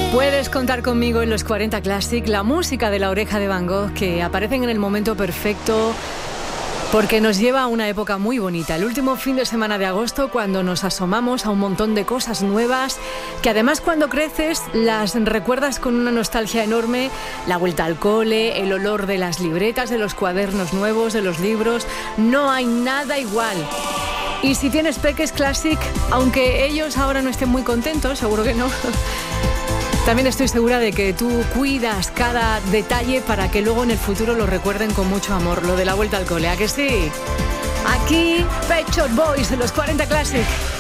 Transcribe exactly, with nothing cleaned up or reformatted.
Puedes contar conmigo en los cuarenta Classic, la música de La Oreja de Van Gogh, que aparecen en el momento perfecto porque nos lleva a una época muy bonita. El último fin de semana de agosto, cuando nos asomamos a un montón de cosas nuevas, que además cuando creces las recuerdas con una nostalgia enorme. La vuelta al cole, el olor de las libretas, de los cuadernos nuevos, de los libros. No hay nada igual. Y si tienes peques Classic, aunque ellos ahora no estén muy contentos, seguro que no, también estoy segura de que tú cuidas cada detalle para que luego en el futuro lo recuerden con mucho amor. Lo de la vuelta al cole, ¿a que sí? Aquí, Pet Shop Boys de los cuarenta Classic.